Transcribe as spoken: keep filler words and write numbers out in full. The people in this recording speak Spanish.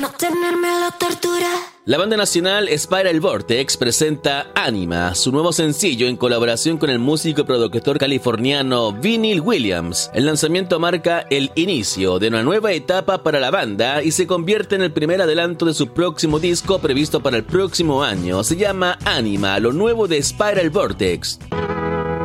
no tenerme a la tortura. La banda nacional Spiral Vortex presenta Anima, su nuevo sencillo en colaboración con el músico y productor californiano Vinyl Williams. El lanzamiento marca el inicio de una nueva etapa para la banda y se convierte en el primer adelanto de su próximo disco previsto para el próximo año. Se llama Anima, lo nuevo de Spiral Vortex.